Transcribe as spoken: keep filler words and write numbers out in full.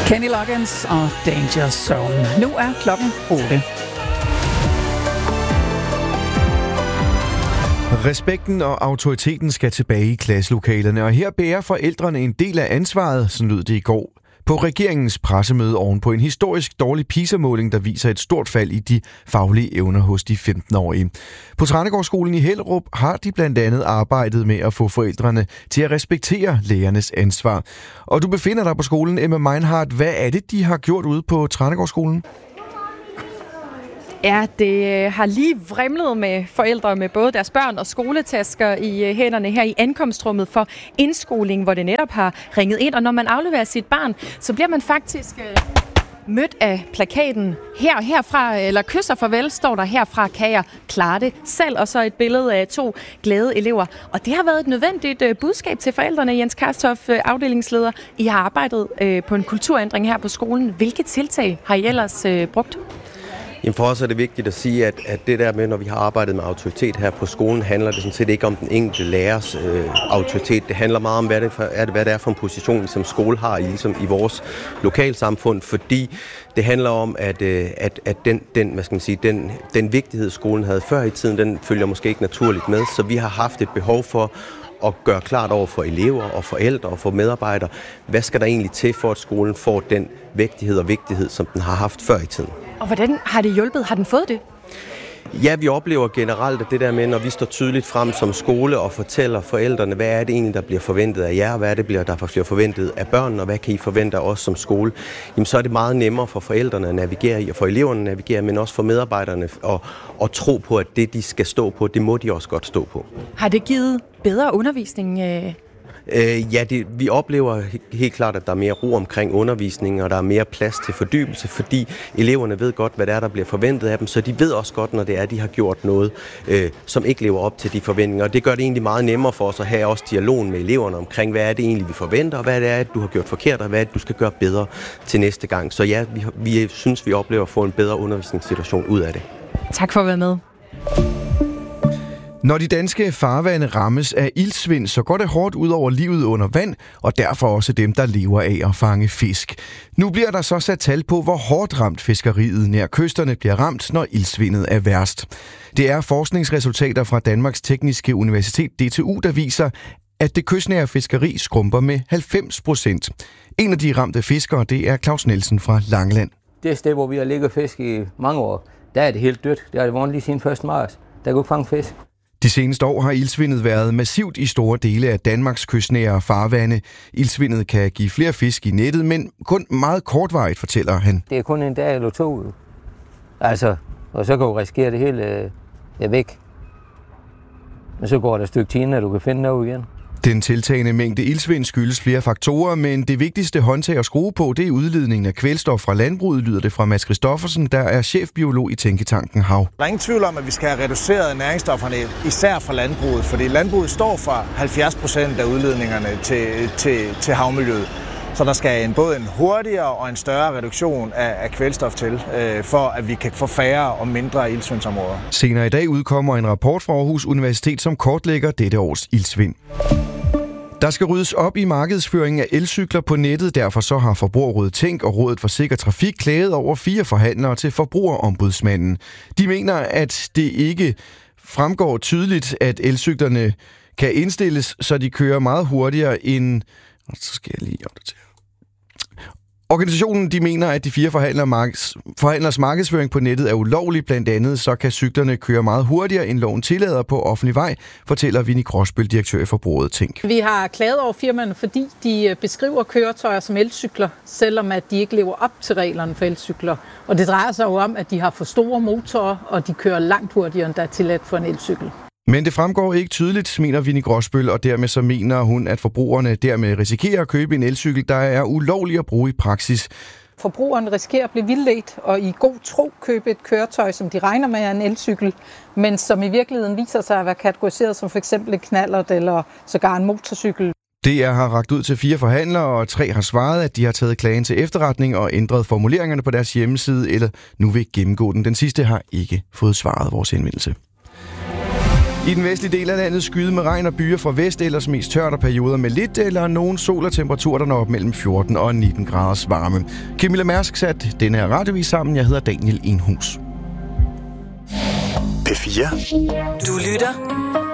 Kenny Loggins og Danger Zone. Nu er klokken otte. Respekten og autoriteten skal tilbage i klasselokalerne, og her bærer forældrene en del af ansvaret, sådan lød det i går, på regeringens pressemøde oven på en historisk dårlig PISA-måling, der viser et stort fald i de faglige evner hos de femten-årige. På Tranegårdsskolen i Hellerup har de blandt andet arbejdet med at få forældrene til at respektere lærernes ansvar. Og du befinder dig på skolen, Emma Meinhardt. Hvad er det, de har gjort ude på Tranegårdsskolen? Ja, det har lige vrimlet med forældre med både deres børn og skoletasker i hænderne her i ankomstrummet for indskoling, hvor det netop har ringet ind. Og når man afleverer sit barn, så bliver man faktisk mødt af plakaten her herfra, eller kys og farvel, står der herfra, kan jeg klare det selv, og så et billede af to glade elever. Og det har været et nødvendigt budskab til forældrene. Jens Karstof, afdelingsleder, I har arbejdet på en kulturændring her på skolen. Hvilke tiltag har I ellers brugt? Jamen for os er det vigtigt at sige, at, at det der med, når vi har arbejdet med autoritet her på skolen, handler det sådan set ikke om den enkelte lærers øh, autoritet. Det handler meget om, hvad det, for, er det, hvad det er for en position, som skole har i, ligesom i vores lokalsamfund, fordi det handler om, at, øh, at, at den, den, hvad skal man sige, den, den vigtighed, skolen havde før i tiden, den følger måske ikke naturligt med, så vi har haft et behov for at gøre klart over for elever og forældre og for medarbejdere, hvad skal der egentlig til for, at skolen får den vægtighed og vigtighed, som den har haft før i tiden. Og hvordan har det hjulpet? Har den fået det? Ja, vi oplever generelt at det der med, når vi står tydeligt frem som skole og fortæller forældrene, hvad er det egentlig, der bliver forventet af jer, hvad er det, der bliver forventet af børnene, og hvad kan I forvente af os som skole, jamen så er det meget nemmere for forældrene at navigere i, og for eleverne at navigere, men også for medarbejderne at, at tro på, at det, de skal stå på, det må de også godt stå på. Har det givet bedre undervisning? Øh, ja, det, vi oplever helt klart, at der er mere ro omkring undervisningen, og der er mere plads til fordybelse, fordi eleverne ved godt, hvad det er, der bliver forventet af dem, så de ved også godt, når det er, de har gjort noget, øh, som ikke lever op til de forventninger. Og det gør det egentlig meget nemmere for os at have også dialogen med eleverne omkring, hvad er det egentlig, vi forventer, og hvad det er, du har gjort forkert, og hvad er det, du skal gøre bedre til næste gang. Så ja, vi, vi synes, vi oplever at få en bedre undervisningssituation ud af det. Tak for at være med. Når de danske farvande rammes af iltsvind, så går det hårdt ud over livet under vand, og derfor også dem, der lever af at fange fisk. Nu bliver der så sat tal på, hvor hårdt ramt fiskeriet nær kysterne bliver ramt, når iltsvindet er værst. Det er forskningsresultater fra Danmarks Tekniske Universitet, D T U, der viser, at det kystnære fiskeri skrumper med halvfems procent. En af de ramte fiskere, det er Claus Nielsen fra Langeland. Det sted, hvor vi har ligget fisk i mange år, der er det helt dødt. Det har det været lige siden første marts. Der kan ikke fange fisk. De seneste år har iltsvindet været massivt i store dele af Danmarks kystnære farvande. Iltsvindet kan give flere fisk i nettet, men kun meget kortvarigt, fortæller han. Det er kun en dag eller to. Altså, og så kan du risikere det hele øh, væk. Men så går der et stykke tid, når du kan finde noget igen. Den tiltagende mængde iltsvind skyldes flere faktorer, men det vigtigste håndtag at skrue på, det er udledningen af kvælstof fra landbruget, lyder det fra Mads Christoffersen, der er chefbiolog i tænketanken Hav. Der er ingen tvivl om, at vi skal have reduceret næringsstofferne, især fra landbruget, fordi landbruget står for halvfjerds procent af udledningerne til, til, til havmiljøet. Så der skal en, både en hurtigere og en større reduktion af, af kvælstof til, øh, for at vi kan få færre og mindre iltsvindsområder. Senere i dag udkommer en rapport fra Aarhus Universitet, som kortlægger dette års iltsvind. Der skal ryddes op i markedsføringen af elcykler på nettet, derfor så har Forbrugerrådet Tænk og Rådet for Sikker Trafik klaget over fire forhandlere til Forbrugerombudsmanden. De mener, at det ikke fremgår tydeligt, at elcyklerne kan indstilles, så de kører meget hurtigere end... Så skal jeg lige opdatere. Organisationen de mener, at de fire forhandlere markeds, forhandlers markedsføring på nettet er ulovlig. Blandt andet så kan cyklerne køre meget hurtigere, end loven tillader på offentlig vej, fortæller Vinnie Gråsbøl, direktør i Forbrugerrådet Tænk. Vi har klaget over firmaerne, fordi de beskriver køretøjer som elcykler, selvom at de ikke lever op til reglerne for elcykler. Og det drejer sig jo om, at de har for store motorer, og de kører langt hurtigere, end der er tilladt for en elcykel. Men det fremgår ikke tydeligt, mener Vinnie Gråsbøl, og dermed så mener hun, at forbrugerne dermed risikerer at købe en elcykel, der er ulovlig at bruge i praksis. Forbrugerne risikerer at blive vildledt og i god tro købe et køretøj, som de regner med er en elcykel, men som i virkeligheden viser sig at være kategoriseret som f.eks. en knallert eller sågar en motorcykel. D R har rakt ud til fire forhandlere, og tre har svaret, at de har taget klagen til efterretning og ændret formuleringerne på deres hjemmeside, eller nu vil gennemgå den. Den sidste har ikke fået svaret vores henvendelse. I den vestlige del af landet skyde med regn og byer fra vest, ellers mest tørt og perioder med lidt eller nogen sol og temperaturer, der når op mellem fjorten og nitten graders varme. Camilla Mærsk satte den her radiovis sammen. Jeg hedder Daniel Enhus. P fire. Du lytter